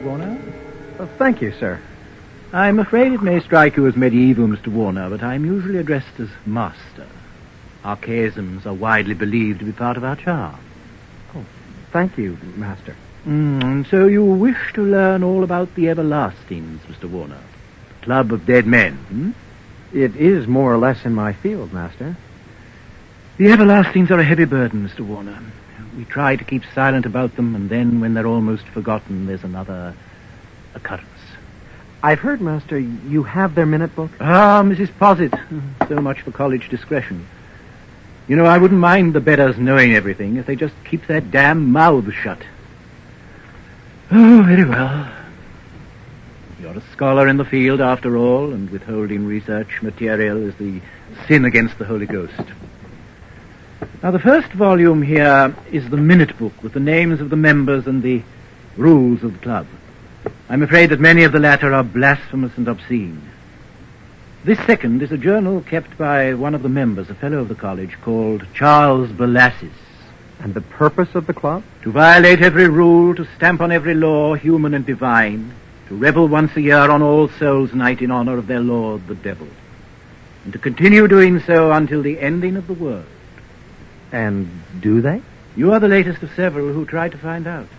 Warner. Thank you, sir. I'm afraid it may strike you as medieval, Mr. Warner, but I'm usually addressed as Master. Archaisms are widely believed to be part of our charm. Oh, thank you, Master. And so you wish to learn all about the Everlastings, Mr. Warner? Club of Dead Men, hmm? It is more or less in my field, Master. The Everlastings are a heavy burden, Mr. Warner. We try to keep silent about them, and then when they're almost forgotten, there's another occurrence. I've heard, Master, you have their minute book? Ah, Mrs. Posset. So much for college discretion. You know, I wouldn't mind the bedders knowing everything if they just keep their damn mouths shut. Oh, very well. You're a scholar in the field, after all, and withholding research material is the sin against the Holy Ghost. Now, the first volume here is the minute book with the names of the members and the rules of the club. I'm afraid that many of the latter are blasphemous and obscene. This second is a journal kept by one of the members, a fellow of the college, called Charles Belassis. And the purpose of the club? To violate every rule, to stamp on every law, human and divine, to revel once a year on All Souls' Night in honor of their lord, the devil, and to continue doing so until the ending of the world. And do they? You are the latest of several who tried to find out.